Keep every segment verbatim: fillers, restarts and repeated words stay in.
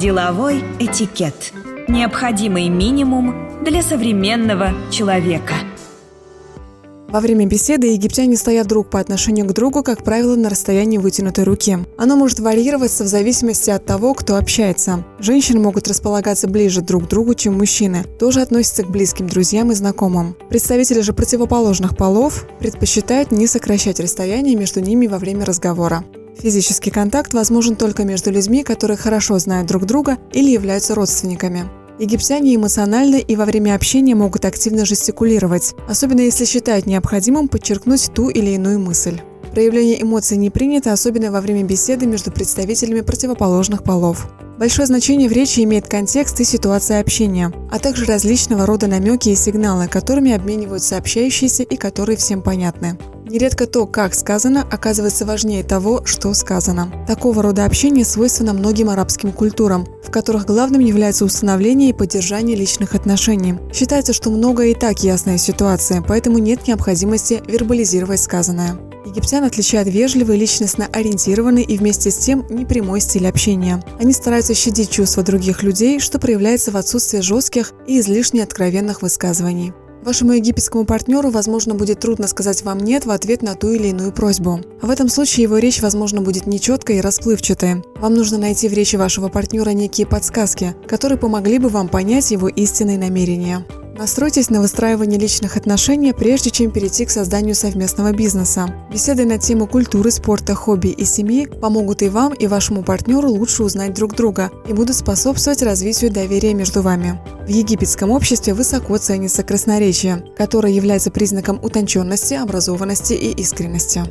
Деловой этикет. Необходимый минимум для современного человека. Во время беседы египтяне стоят друг по отношению к другу, как правило, на расстоянии вытянутой руки. Оно может варьироваться в зависимости от того, кто общается. Женщины могут располагаться ближе друг к другу, чем мужчины. Тоже относятся к близким друзьям и знакомым. Представители же противоположных полов предпочитают не сокращать расстояние между ними во время разговора. Физический контакт возможен только между людьми, которые хорошо знают друг друга или являются родственниками. Египтяне эмоционально и во время общения могут активно жестикулировать, особенно если считают необходимым подчеркнуть ту или иную мысль. Проявление эмоций не принято, особенно во время беседы между представителями противоположных полов. Большое значение в речи имеет контекст и ситуация общения, а также различного рода намеки и сигналы, которыми обмениваются общающиеся и которые всем понятны. Нередко то, как сказано, оказывается важнее того, что сказано. Такого рода общение свойственно многим арабским культурам, в которых главным является установление и поддержание личных отношений. Считается, что многое и так ясная ситуация, поэтому нет необходимости вербализировать сказанное. Египтян отличает вежливый, личностно ориентированный и вместе с тем непрямой стиль общения. Они стараются щадить чувства других людей, что проявляется в отсутствии жестких и излишне откровенных высказываний. Вашему египетскому партнеру, возможно, будет трудно сказать вам «нет» в ответ на ту или иную просьбу. В этом случае его речь, возможно, будет нечеткой и расплывчатой. Вам нужно найти в речи вашего партнера некие подсказки, которые помогли бы вам понять его истинные намерения. Настройтесь на выстраивание личных отношений, прежде чем перейти к созданию совместного бизнеса. Беседы на тему культуры, спорта, хобби и семьи помогут и вам, и вашему партнеру лучше узнать друг друга и будут способствовать развитию доверия между вами. В египетском обществе высоко ценится красноречие, которое является признаком утонченности, образованности и искренности.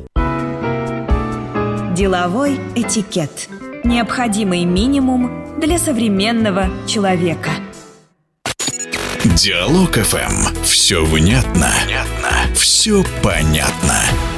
Деловой этикет. Необходимый минимум для современного человека. Диалог эф эм. Все внятно, все понятно.